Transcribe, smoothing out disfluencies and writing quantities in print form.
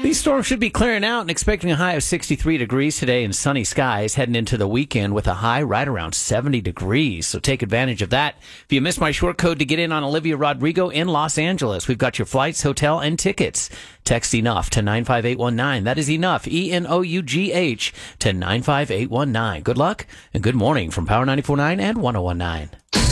These storms should be clearing out and expecting a high of 63 degrees today and sunny skies heading into the weekend with a high right around 70 degrees. So take advantage of that. If you missed my short code to get in on Olivia Rodrigo in Los Angeles, we've got your flights, hotel, and tickets. Text ENOUGH to 95819. That is ENOUGH, ENOUGH, to 95819. Good luck and good morning from Power 94.9 and 101.9.